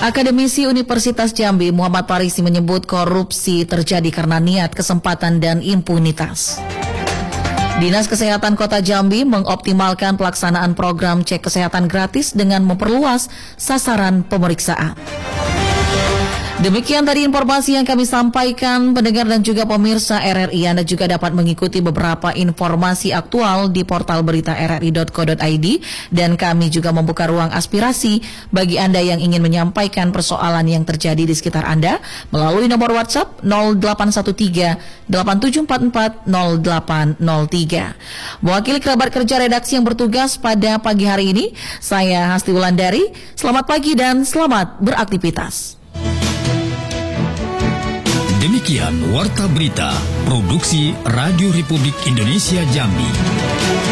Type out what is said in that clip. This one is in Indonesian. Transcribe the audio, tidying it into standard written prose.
Akademisi Universitas Jambi Muhammad Parisi menyebut korupsi terjadi karena niat, kesempatan, dan impunitas. Dinas Kesehatan Kota Jambi mengoptimalkan pelaksanaan program cek kesehatan gratis dengan memperluas sasaran pemeriksaan. Demikian tadi informasi yang kami sampaikan pendengar dan juga pemirsa RRI. Anda juga dapat mengikuti beberapa informasi aktual di portal berita rri.co.id dan kami juga membuka ruang aspirasi bagi Anda yang ingin menyampaikan persoalan yang terjadi di sekitar Anda melalui nomor WhatsApp 0813 8744 0803. Mewakili kerabat kerja redaksi yang bertugas pada pagi hari ini, saya Hasti Wulandari. Selamat pagi dan selamat beraktivitas. Demikian Warta Berita Produksi Radio Republik Indonesia Jambi.